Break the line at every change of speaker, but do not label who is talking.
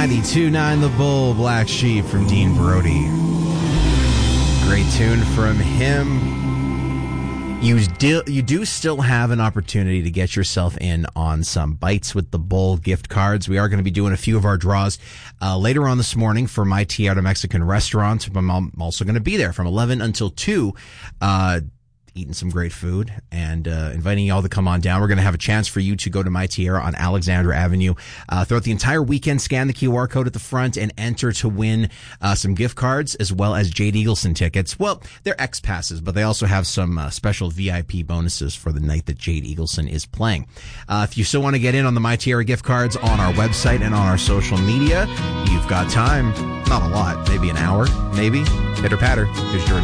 92.9 The Bull, Black Sheep from Dean Brody. Great tune from him. You do still have an opportunity to get yourself in on some Bites with the Bull gift cards. We are going to be doing a few of our draws later on this morning for My Tierra Mexican Restaurant. I'm also going to be there from 11 until 2, eating some great food and inviting y'all to come on down. We're going to have a chance for you to go to My Tierra on Alexandra Avenue throughout the entire weekend. Scan the QR code at the front and enter to win some gift cards as well as Jade Eagleson tickets. Well, they're X passes, but they also have some special VIP bonuses for the night that Jade Eagleson is playing. If you still want to get in on the My Tierra gift cards on our website and on our social media, you've got time. Not a lot, maybe an hour, maybe. Pitter patter. Here's your